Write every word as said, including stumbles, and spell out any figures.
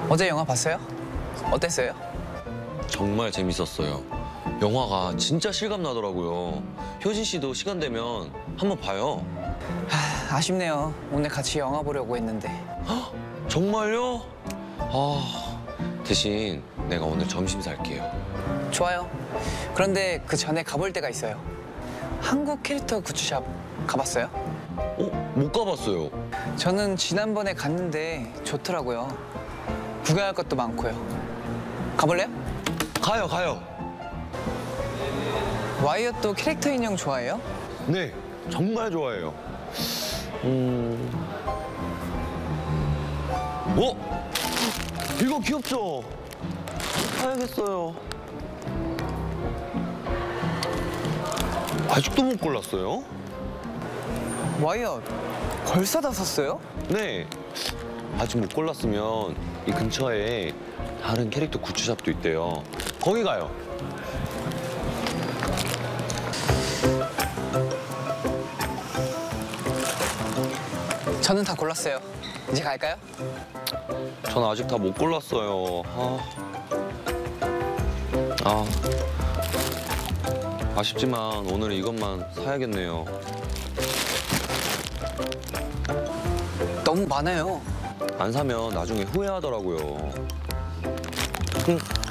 어제 영화 봤어요? 어땠어요? 정말 재밌었어요. 영화가 진짜 실감 나더라고요. 효진 씨도 시간 되면 한번 봐요. 하, 아쉽네요. 오늘 같이 영화 보려고 했는데. 헉, 정말요? 아, 대신 내가 오늘 점심 살게요. 좋아요. 그런데 그 전에 가볼 데가 있어요. 한국 캐릭터 굿즈샵 가봤어요? 어? 못 가봤어요. 저는 지난번에 갔는데 좋더라고요. 구경할 것도 많고요. 가볼래요? 가요, 가요. 와이엇도 캐릭터 인형 좋아해요? 네, 정말 좋아해요. 음... 어? 이거 귀엽죠? 사야겠어요. 아직도 못 골랐어요? 와이엇 벌써 다 샀어요? 네. 아직 못 골랐으면 이 근처에 다른 캐릭터 굿즈샵도 있대요. 거기 가요. 저는 다 골랐어요. 이제 갈까요? 전 아직 다 못 골랐어요. 아. 아. 아쉽지만 오늘은 이것만 사야겠네요. 너무 많아요. 안 사면 나중에 후회하더라고요. 응.